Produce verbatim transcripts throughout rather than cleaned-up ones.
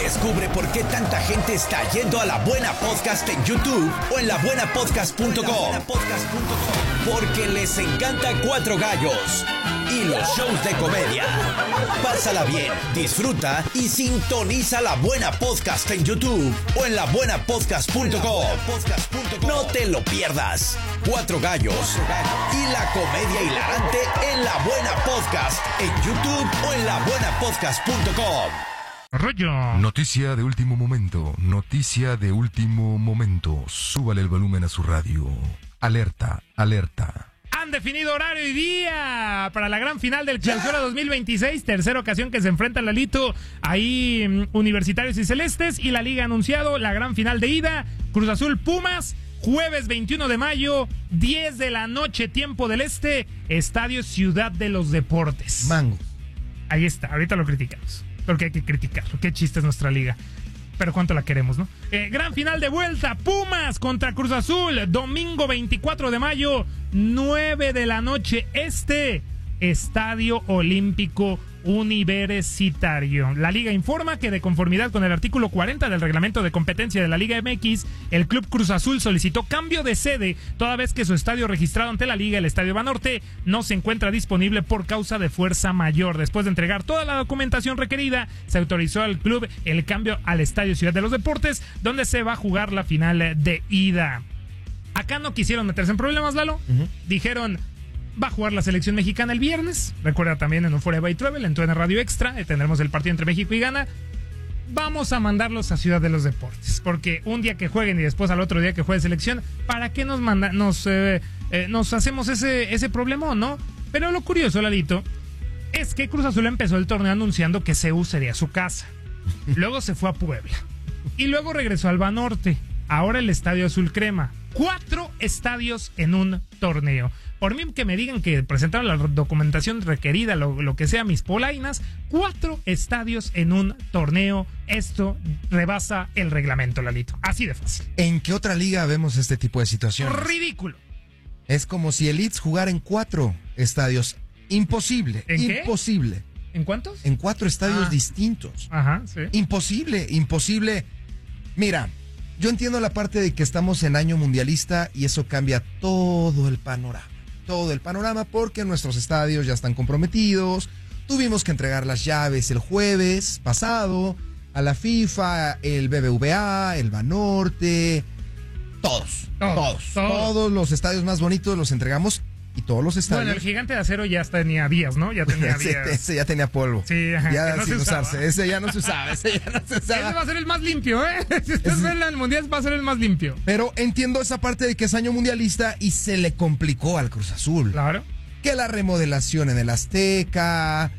Descubre por qué tanta gente está yendo a La Buena Podcast en YouTube o en la buena podcast punto com. Porque les encanta Cuatro Gallos y los shows de comedia. Pásala bien, disfruta y sintoniza La Buena Podcast en YouTube o en la buena podcast punto com. No te lo pierdas. Cuatro Gallos y la comedia hilarante en La Buena Podcast en YouTube o en la buena podcast punto com. Rollo. Noticia de último momento, noticia de último momento. Súbale el volumen a su radio. Alerta, alerta. Han definido horario y día para la gran final del Clausura dos mil veintiséis, tercera ocasión que se enfrentan Lalito, ahí Universitarios y Celestes, y la liga ha anunciado la gran final de ida, Cruz Azul Pumas, jueves veintiuno de mayo, diez de la noche, tiempo del este, Estadio Ciudad de los Deportes. Mango. Ahí está, ahorita lo criticamos, porque hay que criticarlo, qué chiste es nuestra liga. Pero cuánto la queremos, ¿no? Eh, gran final de vuelta, Pumas contra Cruz Azul, domingo veinticuatro de mayo, nueve de la noche este, Estadio Olímpico Universitario. La liga informa que de conformidad con el artículo cuarenta del reglamento de competencia de la Liga M X, el Club Cruz Azul solicitó cambio de sede toda vez que su estadio registrado ante la liga, el Estadio Banorte, no se encuentra disponible por causa de fuerza mayor. Después de entregar toda la documentación requerida, se autorizó al club el cambio al Estadio Ciudad de los Deportes, donde se va a jugar la final de ida. Acá no quisieron meterse en problemas, Lalo. Uh-huh. Dijeron, va a jugar la selección mexicana el viernes. Recuerda también en un Forever by Travel, en tu Radio Extra, eh, tendremos el partido entre México y Ghana. Vamos a mandarlos a Ciudad de los Deportes, porque un día que jueguen y después al otro día que juegue selección, ¿para qué nos manda, nos, eh, eh, nos hacemos ese, ese problema, no? Pero lo curioso, Lalito, es que Cruz Azul empezó el torneo anunciando que C E U sería su casa. Luego se fue a Puebla. Y luego regresó al Banorte. Ahora el Estadio Azul Crema. Cuatro estadios en un torneo. Por mí que me digan que presentaron la documentación requerida, lo, lo que sea, mis polainas, cuatro estadios en un torneo. Esto rebasa el reglamento, Lalito. Así de fácil. ¿En qué otra liga vemos este tipo de situaciones? Ridículo. Es como si el Leeds jugara en cuatro estadios. Imposible. ¿En qué? Imposible. ¿En cuántos? En cuatro estadios ah. distintos. Ajá, sí. Imposible, imposible. Mira, yo entiendo la parte de que estamos en año mundialista y eso cambia todo el panorama. Todo el panorama porque nuestros estadios ya están comprometidos. Tuvimos que entregar las llaves el jueves pasado a la FIFA, el B B V A, el Banorte. Todos, todos, todos, todos. Todos los estadios más bonitos los entregamos. Y todos los estadios. Bueno, el Gigante de Acero ya tenía días, ¿no? Ya tenía ese, días. Ese ya tenía polvo. Sí, ajá, ya no sin se usarse. usaba. Ese ya no se usaba. Ese ya no se usaba. Ese va a ser el más limpio, ¿eh? Si ustedes es... ven el mundial, va a ser el más limpio. Pero entiendo esa parte de que es año mundialista y se le complicó al Cruz Azul. Claro. Que la remodelación en el Azteca,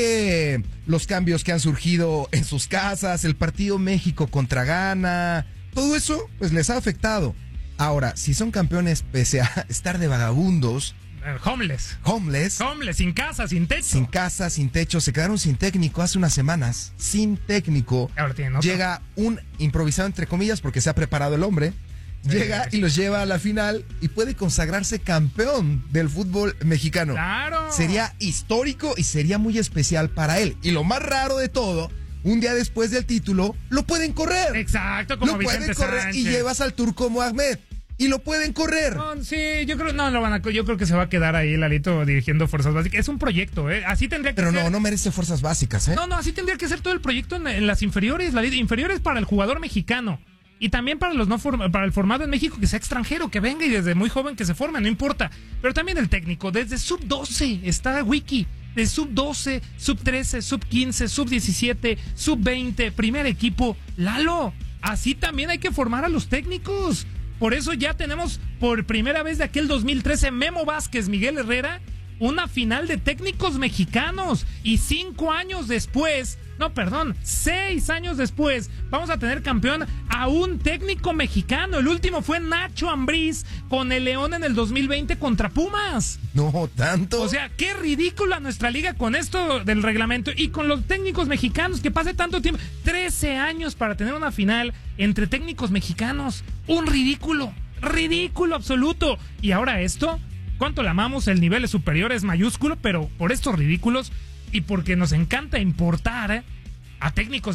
que los cambios que han surgido en sus casas, el partido México contra Ghana, todo eso pues les ha afectado. Ahora, si son campeones pese a estar de vagabundos, Homeless. Homeless. Homeless, sin casa, sin techo. Sin casa, sin techo. Se quedaron sin técnico hace unas semanas. Sin técnico. Ahora tienen otro. Llega un improvisado, entre comillas, porque se ha preparado el hombre. Sí, llega sí. y los lleva a la final y puede consagrarse campeón del fútbol mexicano. ¡Claro! Sería histórico y sería muy especial para él. Y lo más raro de todo, un día después del título, lo pueden correr. Exacto, como lo Vicente pueden correr Sánchez. Y llevas al turco Mohamed. Y lo pueden correr. No, sí, yo creo, no, no van a, yo creo que se va a quedar ahí Lalito dirigiendo Fuerzas Básicas. Es un proyecto, ¿eh? Así tendría que Pero ser. Pero no, no merece Fuerzas Básicas, ¿eh? No, no, así tendría que ser todo el proyecto en, en las inferiores, la inferiores para el jugador mexicano. Y también para los no form- para el formado en México, que sea extranjero, que venga y desde muy joven que se forme, no importa. Pero también el técnico, desde sub doce está Wiki. De sub doce, sub trece, sub quince, sub diecisiete, sub veinte, primer equipo. Lalo, así también hay que formar a los técnicos. Por eso ya tenemos por primera vez de aquel dos mil trece Memo Vázquez, Miguel Herrera, una final de técnicos mexicanos. Y cinco años después, no, perdón, seis años después, vamos a tener campeón a un técnico mexicano. El último fue Nacho Ambriz con el León en el dos mil veinte contra Pumas. No tanto. O sea, qué ridícula nuestra liga con esto del reglamento y con los técnicos mexicanos, que pase tanto tiempo. trece años para tener una final entre técnicos mexicanos. Un ridículo, ridículo absoluto. Y ahora esto, ¿cuánto la amamos? El nivel es superior, es mayúsculo, pero por estos ridículos y porque nos encanta importar, ¿eh?, a técnicos